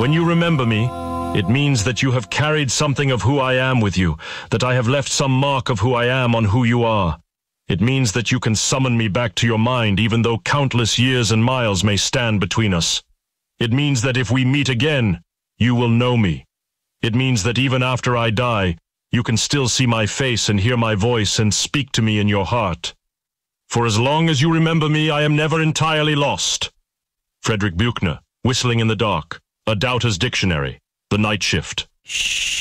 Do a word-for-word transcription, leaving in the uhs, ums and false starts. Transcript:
When you remember me, it means that you have carried something of who I am with you, that I have left some mark of who I am on who you are. It means that you can summon me back to your mind even though countless years and miles may stand between us. It means that if we meet again, you will know me. It means that even after I die, you can still see my face and hear my voice and speak to me in your heart. For as long as you remember me, I am never entirely lost. Frederick Buechner, Whistling in the Dark, A Doubter's Dictionary, The Night Shift. Shh.